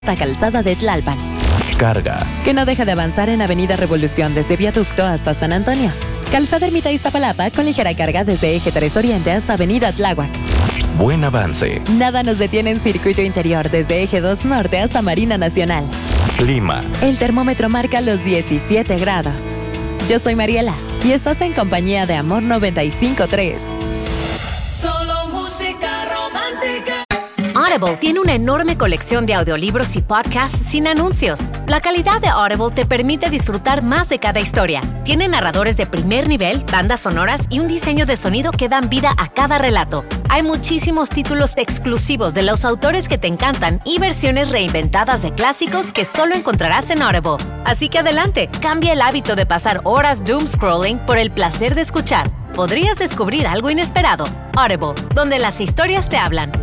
La calzada de Tlalpan. Carga, Que no deja de avanzar en Avenida Revolución desde Viaducto hasta San Antonio. Calzada Ermita Iztapalapa con ligera carga desde Eje 3 Oriente hasta Avenida Tláhuac. buen avance. Nada nos detiene en circuito interior desde Eje 2 Norte hasta Marina Nacional. Clima, El termómetro marca los 17 grados. Yo soy Mariela y estás en compañía de Amor 95.3. Solo música romántica. Audible tiene una enorme colección de audiolibros y podcasts sin anuncios. La calidad de Audible te permite disfrutar más de cada historia. Tiene narradores de primer nivel, bandas sonoras y un diseño de sonido que dan vida a cada relato. Hay muchísimos títulos exclusivos de los autores que te encantan y versiones reinventadas de clásicos que solo encontrarás en Audible. Así que adelante, cambia el hábito de pasar horas doom scrolling por el placer de escuchar. Podrías descubrir algo inesperado. Audible, donde las historias te hablan.